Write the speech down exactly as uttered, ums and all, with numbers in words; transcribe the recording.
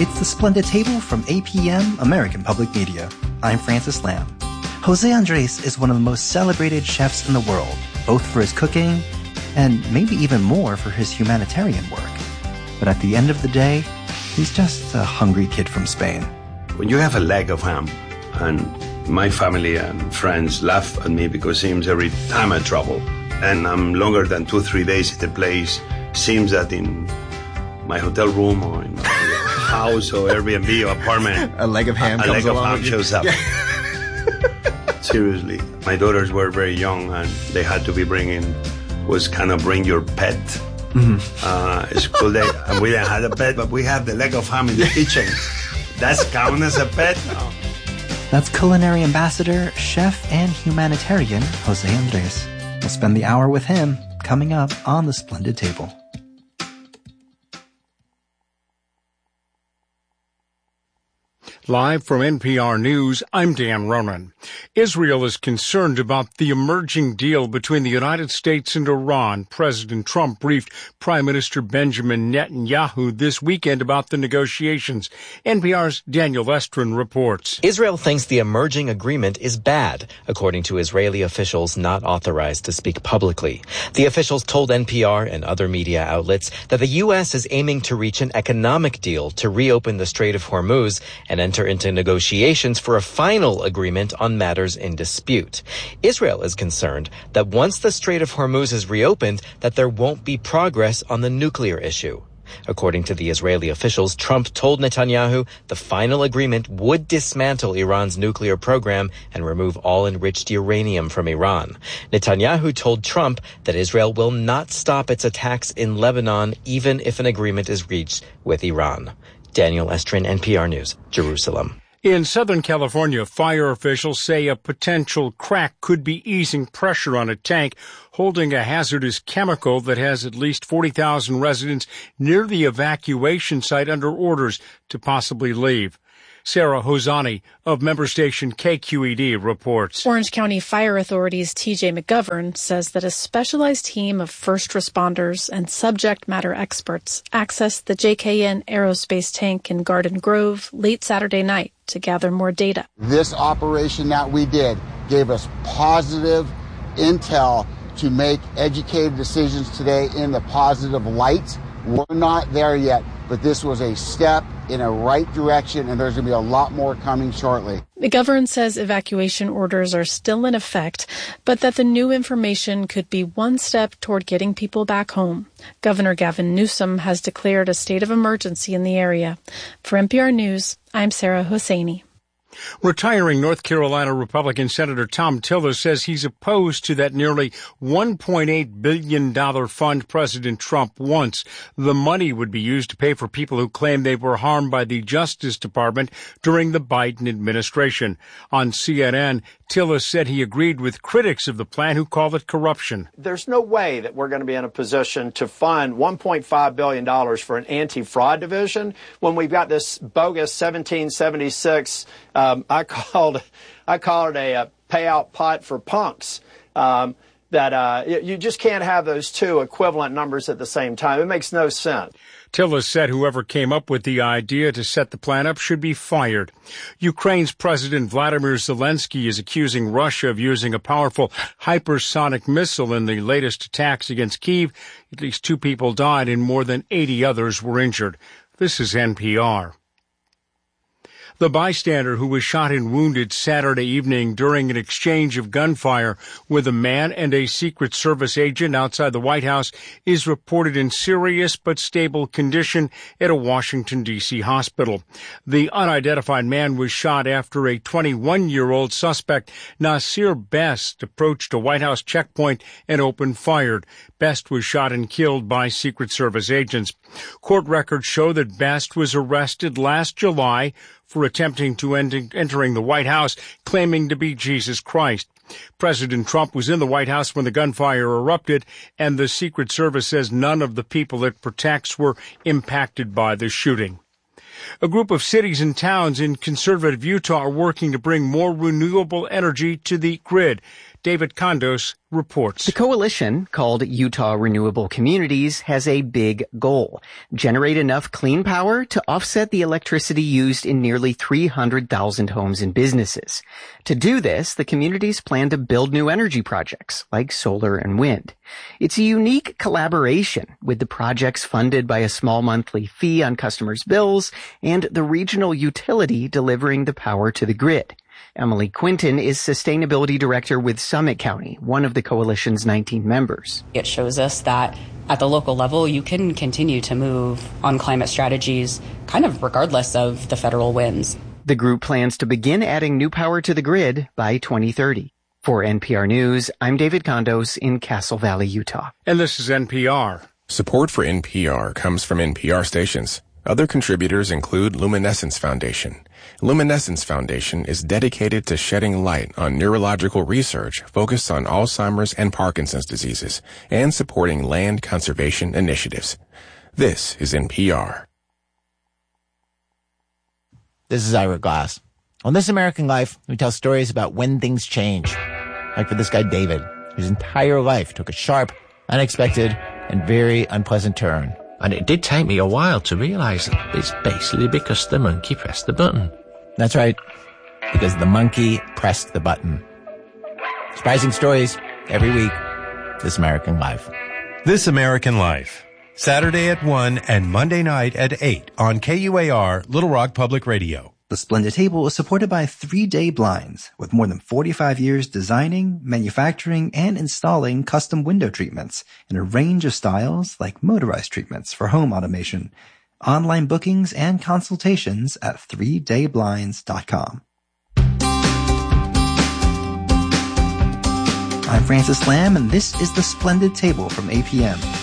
It's the Splendid Table from A P M, American Public Media. I'm Francis Lamb. Jose Andres is one of the most celebrated chefs in the world, both for his cooking and maybe even more for his humanitarian work. But at the end of the day, he's just a hungry kid from Spain. When you have a leg of ham, and my family and friends laugh at me because it seems every time I travel, and I'm longer than two, three days at the place, seems that in my hotel room or in my house or Airbnb or apartment, a leg of ham a, a comes leg of along ham shows up. Seriously, my daughters were very young and they had to be bringing, was kind of bring your pet. Mm-hmm. Uh, school day, and we didn't have a pet, but we have the leg of ham in the kitchen. That's count as a pet? No. That's culinary ambassador, chef, and humanitarian Jose Andres. We'll spend the hour with him coming up on the Splendid Table. Live from N P R News, I'm Dan Ronan. Israel is concerned about the emerging deal between the United States and Iran. President Trump briefed Prime Minister Benjamin Netanyahu this weekend about the negotiations. N P R's Daniel Estrin reports. Israel thinks the emerging agreement is bad, according to Israeli officials not authorized to speak publicly. The officials told N P R and other media outlets that the U S is aiming to reach an economic deal to reopen the Strait of Hormuz and enter into negotiations for a final agreement on matters in dispute. Israel is concerned that once the Strait of Hormuz is reopened, that there won't be progress on the nuclear issue. According to the Israeli officials, Trump told Netanyahu the final agreement would dismantle Iran's nuclear program and remove all enriched uranium from Iran. Netanyahu told Trump that Israel will not stop its attacks in Lebanon even if an agreement is reached with Iran. Daniel Estrin, N P R News, Jerusalem. In Southern California, fire officials say a potential crack could be easing pressure on a tank holding a hazardous chemical that has at least forty thousand residents near the evacuation site under orders to possibly leave. Sarah Hosani of member station K Q E D reports. Orange County Fire Authority's T J McGovern says that a specialized team of first responders and subject matter experts accessed the J K N aerospace tank in Garden Grove late Saturday night to gather more data. This operation that we did gave us positive intel to make educated decisions today in the positive light. We're not there yet, but this was a step in a right direction, and there's going to be a lot more coming shortly. McGovern says evacuation orders are still in effect, but that the new information could be one step toward getting people back home. Governor Gavin Newsom has declared a state of emergency in the area. For N P R News, I'm Sarah Hosseini. Retiring North Carolina Republican Senator Thom Tillis says he's opposed to that nearly one point eight billion dollars fund President Trump wants. The money would be used to pay for people who claim they were harmed by the Justice Department during the Biden administration. On C N N, Tillis said he agreed with critics of the plan who call it corruption. There's no way that we're going to be in a position to fund one point five billion dollars for an anti-fraud division when we've got this bogus seventeen seventy-six Um, I called, I called it a, a payout pot for punks. Um, that uh, you just can't have those two equivalent numbers at the same time. It makes no sense. Tillis said whoever came up with the idea to set the plan up should be fired. Ukraine's President Vladimir Zelensky is accusing Russia of using a powerful hypersonic missile in the latest attacks against Kyiv. At least two people died and more than eighty others were injured. This is N P R. The bystander who was shot and wounded Saturday evening during an exchange of gunfire with a man and a Secret Service agent outside the White House is reported in serious but stable condition at a Washington, D C hospital. The unidentified man was shot after a twenty-one-year-old suspect, Nasir Best, approached a White House checkpoint and opened fire. Best was shot and killed by Secret Service agents. Court records show that Best was arrested last July for attempting to end, entering the White House, claiming to be Jesus Christ. President Trump was in the White House when the gunfire erupted, and the Secret Service says none of the people it protects were impacted by the shooting. A group of cities and towns in conservative Utah are working to bring more renewable energy to the grid. David Condos reports. The coalition, called Utah Renewable Communities, has a big goal: generate enough clean power to offset the electricity used in nearly three hundred thousand homes and businesses. To do this, the communities plan to build new energy projects like solar and wind. It's a unique collaboration, with the projects funded by a small monthly fee on customers' bills and the regional utility delivering the power to the grid. Emily Quinton is Sustainability Director with Summit County, one of the coalition's nineteen members. It shows us that at the local level, you can continue to move on climate strategies kind of regardless of the federal wins. The group plans to begin adding new power to the grid by twenty thirty. For N P R News, I'm David Condos in Castle Valley, Utah. And this is N P R. Support for N P R comes from N P R stations. Other contributors include Luminescence Foundation. Luminescence Foundation is dedicated to shedding light on neurological research focused on Alzheimer's and Parkinson's diseases and supporting land conservation initiatives. This is N P R. This is Ira Glass. On This American Life, we tell stories about when things change. Like for this guy, David, whose entire life took a sharp, unexpected, and very unpleasant turn. And it did take me a while to realize that it's basically because the monkey pressed the button. That's right, because the monkey pressed the button. Surprising stories every week. This American Life. This American Life. Saturday at one and Monday night at eight on K U A R, Little Rock Public Radio. The Splendid Table is supported by Three Day Blinds, with more than forty-five years designing, manufacturing, and installing custom window treatments in a range of styles like motorized treatments for home automation. Online bookings and consultations at three day blinds dot com. I'm Francis Lamb, and this is The Splendid Table from A P M.